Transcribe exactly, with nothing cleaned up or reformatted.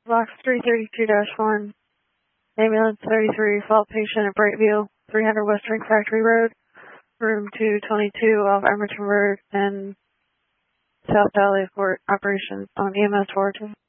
Box three thirty-two dash one, ambulance thirty-three, fault patient at Brightview, three hundred West Ring Factory Road, room two twenty-two off Emerton Road, and South Valley for operations on E M S four two.